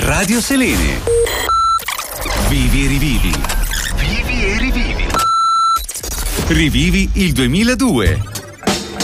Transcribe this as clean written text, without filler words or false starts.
Radio Selene. Vivi e rivivi. Vivi e rivivi. Rivivi il 2002.